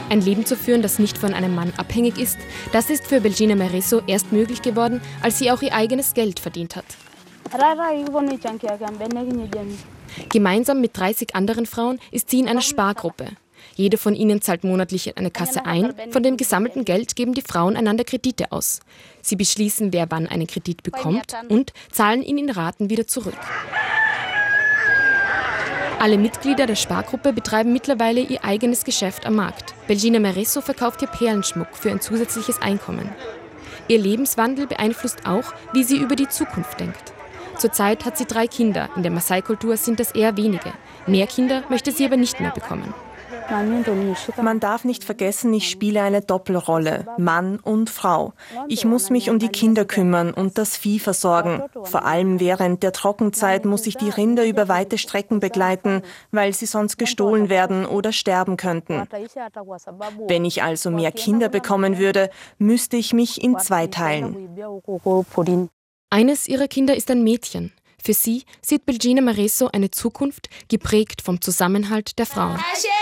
Ein Leben zu führen, das nicht von einem Mann abhängig ist, das ist für Belgina Mereso erst möglich geworden, als sie auch ihr eigenes Geld verdient hat. Gemeinsam mit 30 anderen Frauen ist sie in einer Spargruppe. Jede von ihnen zahlt monatlich in eine Kasse ein. Von dem gesammelten Geld geben die Frauen einander Kredite aus. Sie beschließen, wer wann einen Kredit bekommt und zahlen ihn in Raten wieder zurück. Alle Mitglieder der Spargruppe betreiben mittlerweile ihr eigenes Geschäft am Markt. Belgina Mereso verkauft hier Perlenschmuck für ein zusätzliches Einkommen. Ihr Lebenswandel beeinflusst auch, wie sie über die Zukunft denkt. Zurzeit hat sie 3 Kinder. In der Maasai-Kultur sind das eher wenige. Mehr Kinder möchte sie aber nicht mehr bekommen. Man darf nicht vergessen, ich spiele eine Doppelrolle, Mann und Frau. Ich muss mich um die Kinder kümmern und das Vieh versorgen. Vor allem während der Trockenzeit muss ich die Rinder über weite Strecken begleiten, weil sie sonst gestohlen werden oder sterben könnten. Wenn ich also mehr Kinder bekommen würde, müsste ich mich in 2 teilen. Eines ihrer Kinder ist ein Mädchen. Für sie sieht Belgina Mereso eine Zukunft, geprägt vom Zusammenhalt der Frauen.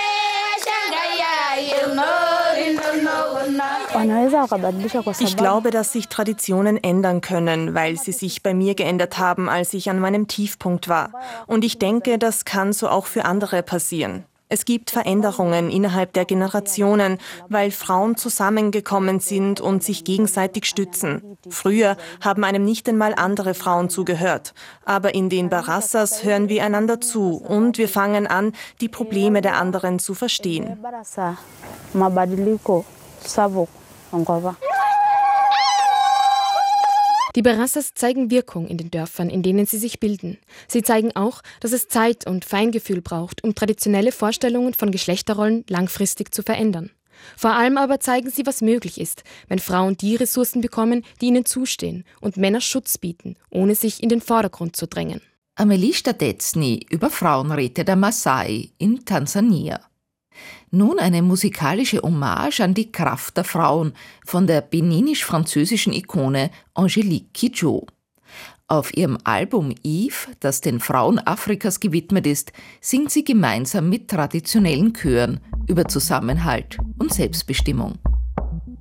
Ich glaube, dass sich Traditionen ändern können, weil sie sich bei mir geändert haben, als ich an meinem Tiefpunkt war. Und ich denke, das kann so auch für andere passieren. Es gibt Veränderungen innerhalb der Generationen, weil Frauen zusammengekommen sind und sich gegenseitig stützen. Früher haben einem nicht einmal andere Frauen zugehört. Aber in den Barassas hören wir einander zu und wir fangen an, die Probleme der anderen zu verstehen. Die Barassas zeigen Wirkung in den Dörfern, in denen sie sich bilden. Sie zeigen auch, dass es Zeit und Feingefühl braucht, um traditionelle Vorstellungen von Geschlechterrollen langfristig zu verändern. Vor allem aber zeigen sie, was möglich ist, wenn Frauen die Ressourcen bekommen, die ihnen zustehen und Männer Schutz bieten, ohne sich in den Vordergrund zu drängen. Amelie Stadetzny über Frauenräte der Maasai in Tansania. Nun eine musikalische Hommage an die Kraft der Frauen von der beninisch-französischen Ikone Angélique Kidjo. Auf ihrem Album Eve, das den Frauen Afrikas gewidmet ist, singt sie gemeinsam mit traditionellen Chören über Zusammenhalt und Selbstbestimmung.